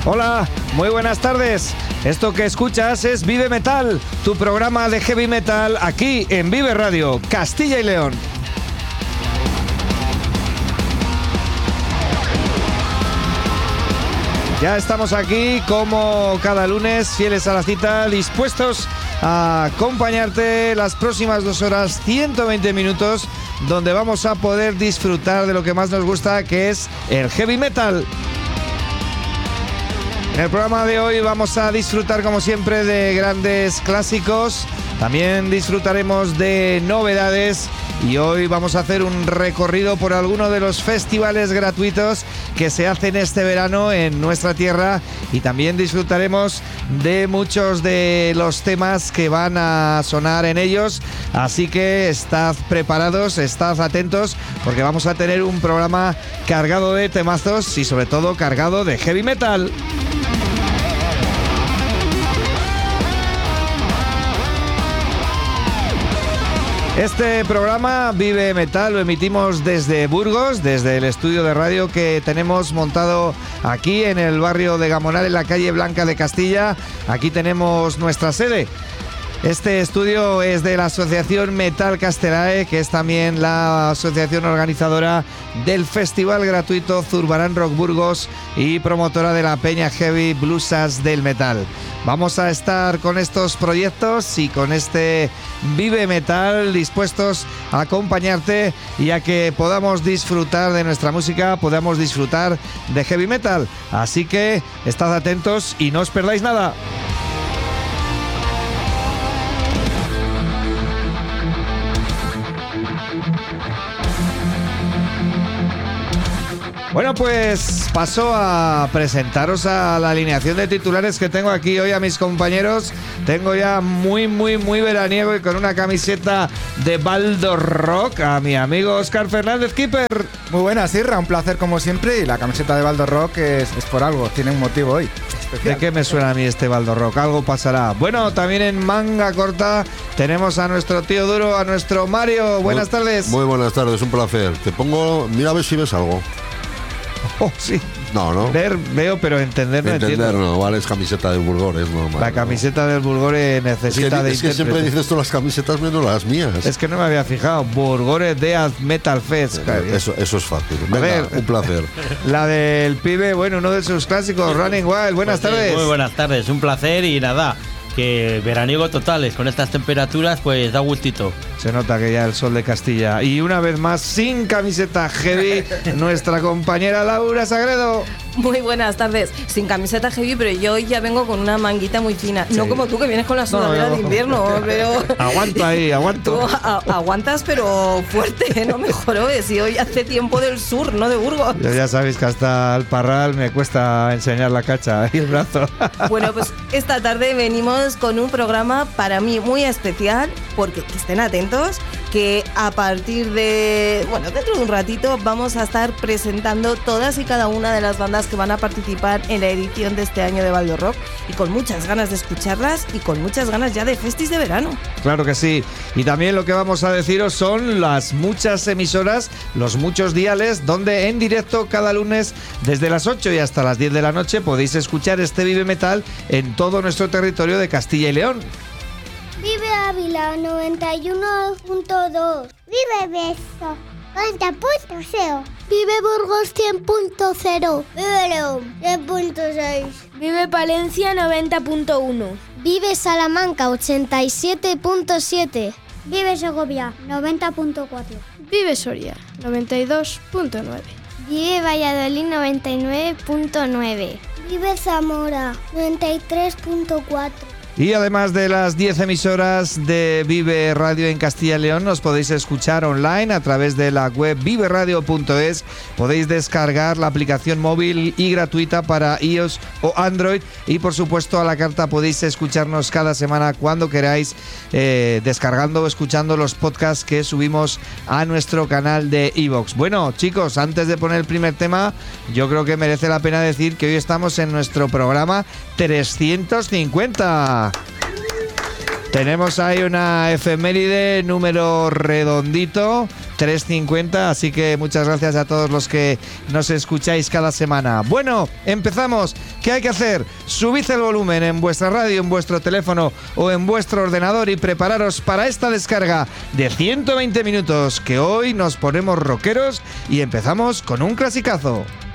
Hola, muy buenas tardes. Esto que escuchas es Vive Metal, tu programa de heavy metal aquí en Vive Radio, Castilla y León. Ya estamos aquí como cada lunes, fieles a la cita, dispuestos a acompañarte las próximas 2 horas, 120 minutos, donde vamos a poder disfrutar de lo que más nos gusta, que es el heavy metal. En el programa de hoy vamos a disfrutar, como siempre, de grandes clásicos. También disfrutaremos de novedades y hoy vamos a hacer un recorrido por alguno de los festivales gratuitos que se hacen este verano en nuestra tierra, y también disfrutaremos de muchos de los temas que van a sonar en ellos. Así que estad preparados, estad atentos, porque vamos a tener un programa cargado de temazos y sobre todo cargado de heavy metal. Este programa Vive Metal lo emitimos desde Burgos, desde el estudio de radio que tenemos montado aquí en el barrio de Gamonal, en la calle Blanca de Castilla. Aquí tenemos nuestra sede. Este estudio es de la asociación Metal Castelae, que es también la asociación organizadora del festival gratuito Zurbarán Rock Burgos y promotora de la Peña Heavy Bluesas del Metal. Vamos a estar con estos proyectos y con este Vive Metal dispuestos a acompañarte y a que podamos disfrutar de nuestra música, podamos disfrutar de heavy metal. Así que estad atentos y no os perdáis nada. Bueno, pues paso a presentaros a la alineación de titulares que tengo aquí hoy a mis compañeros. Tengo ya muy veraniego y con una camiseta de Baldo Rock a mi amigo Óscar Fernández Keeper. Muy buenas, Irra, un placer como siempre, y la camiseta de Baldo Rock es por algo, tiene un motivo hoy especial. ¿De qué me suena a mí este Baldo Rock? Algo pasará. Bueno, también en manga corta tenemos a nuestro tío duro, a nuestro Mario. Buenas tardes. Muy buenas tardes, un placer. Te pongo, mira a ver si ves algo. Oh, sí. No. Veo, pero entender no entiendo. No, vale, es camiseta de Burgores, normal. La camiseta del Burgore necesita de Es que siempre dices tú las camisetas menos las mías. Es que no me había fijado. Burgore Death Metal Fest. Eso es fácil. Venga, a ver, un placer. La del pibe, bueno, uno de sus clásicos, Running Wild. Buenas tardes. Muy buenas tardes, un placer y nada, que veraniego totales, con estas temperaturas pues da gustito. Se nota que ya el sol de Castilla. Y una vez más, sin camiseta heavy, nuestra compañera Laura Sagredo. Muy buenas tardes. Sin camiseta heavy, pero yo hoy ya vengo con una manguita muy fina. Sí. No como tú, que vienes con la sudadera de invierno. Pero aguanto ahí, aguanto. Tú aguantas, pero fuerte, no me jorobes. Y hoy hace tiempo del sur, no de Burgos. Ya sabéis que hasta el Parral me cuesta enseñar la cacha y el brazo. Bueno, pues esta tarde venimos con un programa para mí muy especial, porque que estén atentos, que a partir de, dentro de un ratito vamos a estar presentando todas y cada una de las bandas que van a participar en la edición de este año de Baldo Rock, y con muchas ganas de escucharlas y con muchas ganas ya de festis de verano. Claro que sí. Y también lo que vamos a deciros son las muchas emisoras, los muchos diales, donde en directo cada lunes desde las 8 y hasta las 10 de la noche podéis escuchar este Vive Metal en todo nuestro territorio de Castilla y León. Vive Ávila 91.2. Vive Beso 90.0. Vive Burgos 100.0. Vive León 10.6. Vive Palencia 90.1. Vive Salamanca 87.7. Vive Segovia 90.4. Vive Soria 92.9. Vive Valladolid 99.9. Vive Zamora 93.4. Y además de las 10 emisoras de Vive Radio en Castilla y León, nos podéis escuchar online a través de la web viveradio.es. Podéis descargar la aplicación móvil y gratuita para iOS o Android. Y por supuesto, a la carta podéis escucharnos cada semana cuando queráis, descargando o escuchando los podcasts que subimos a nuestro canal de iVoox. Bueno, chicos, antes de poner el primer tema, yo creo que merece la pena decir que hoy estamos en nuestro programa 350. Tenemos ahí una efeméride, número redondito, 350, así que muchas gracias a todos los que nos escucháis cada semana. Bueno, empezamos. ¿Qué hay que hacer? Subid el volumen en vuestra radio, en vuestro teléfono o en vuestro ordenador y prepararos para esta descarga de 120 minutos, que hoy nos ponemos rockeros y empezamos con un clasicazo.